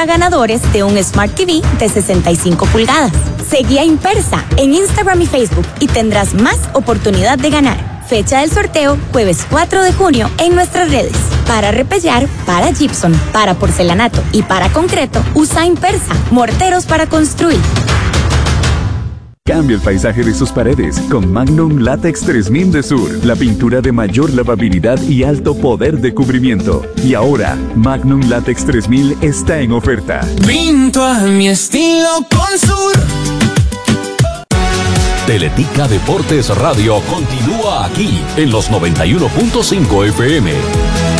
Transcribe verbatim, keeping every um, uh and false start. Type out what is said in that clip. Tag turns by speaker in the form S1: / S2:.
S1: treinta ganadores de un Smart T V de sesenta y cinco pulgadas. Seguí a Impersa en Instagram y Facebook y tendrás más oportunidad de ganar. Fecha del sorteo, jueves cuatro de junio en nuestras redes. Para repellar, para gypsum, para porcelanato y para concreto, usa Impersa, morteros para construir.
S2: Cambia el paisaje de sus paredes con Magnum Latex tres mil de Sur, la pintura de mayor lavabilidad y alto poder de cubrimiento. Y ahora, Magnum Latex tres mil está en oferta.
S3: Pinto a mi estilo con Sur.
S4: Teletica Deportes Radio continúa aquí en los noventa y uno punto cinco F M.